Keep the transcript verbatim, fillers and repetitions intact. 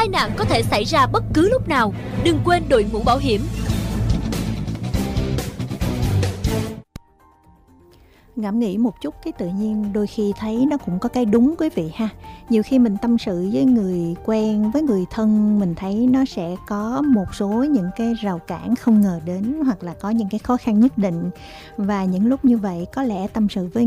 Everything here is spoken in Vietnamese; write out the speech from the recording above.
nạn có thể xảy ra bất cứ lúc nào. Đừng quên đội mũ bảo hiểm. Ngẫm nghĩ một chút cái tự nhiên đôi khi thấy nó cũng có cái đúng quý vị ha. Nhiều khi mình tâm sự với người quen, với người thân, mình thấy nó sẽ có một số những cái rào cản không ngờ đến, hoặc là có những cái khó khăn nhất định. Và những lúc như vậy có lẽ tâm sự với